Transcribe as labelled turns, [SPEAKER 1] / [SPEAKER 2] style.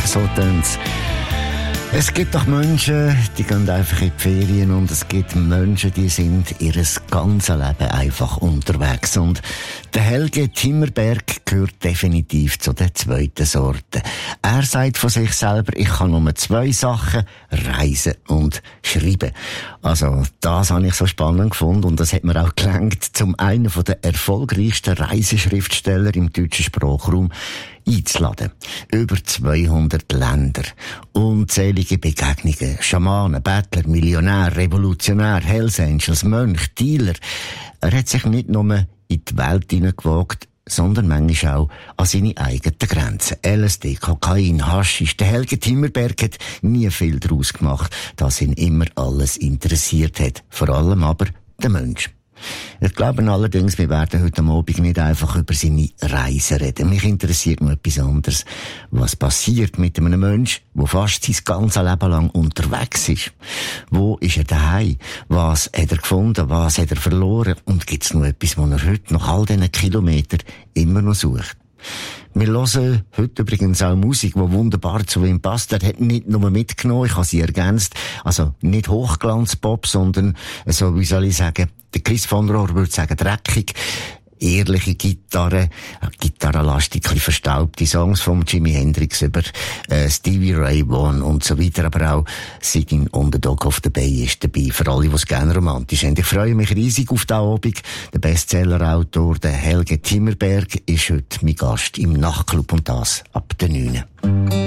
[SPEAKER 1] So tönt's. Es gibt doch Menschen, die gehen einfach in die Ferien, und es gibt Menschen, die sind ihr ganzes Leben einfach unterwegs. Und der Helge Timmerberg gehört definitiv zu der zweiten Sorte. Er sagt von sich selber, ich kann nur 2 Sachen: reisen und schreiben. Also, das habe ich so spannend gefunden, und das hat mir auch gelangt, zum einen von der erfolgreichsten Reiseschriftsteller im deutschen Sprachraum einzuladen. Über 200 Länder, unzählige Begegnungen, Schamanen, Bettler, Millionär, Revolutionär, Hells Angels, Mönch, Dealer. Er hat sich nicht nur in die Welt hineingewagt, sondern manchmal auch an seine eigenen Grenzen. LSD, Kokain, Haschisch. Der Helge Timmerberg hat nie viel daraus gemacht, dass ihn immer alles interessiert hat. Vor allem aber der Mensch. Ich glaube allerdings, wir werden heute Abend nicht einfach über seine Reise reden. Mich interessiert noch etwas anderes. Was passiert mit einem Menschen, der fast sein ganzes Leben lang unterwegs ist? Wo ist er daheim? Was hat er gefunden? Was hat er verloren? Und gibt es noch etwas, was er heute nach all diesen Kilometern immer noch sucht? Wir hören heute übrigens auch Musik, die wunderbar zu ihm passt. Er hat nicht nur mitgenommen, ich habe sie ergänzt. Also nicht Hochglanzpop, sondern, so wie soll ich sagen, der Chris von Rohr würde sagen, dreckig. Ehrliche Gitarre, gitarrenlastig, verstaubte Songs von Jimi Hendrix über Stevie Ray Vaughan und so weiter, aber auch Singing on the Dock of the Bay ist dabei, für alle, die es gerne romantisch haben. Ich freue mich riesig auf den Abend. Der Bestsellerautor, der Helge Timmerberg, ist heute mein Gast im Nachtclub, und das ab der 9.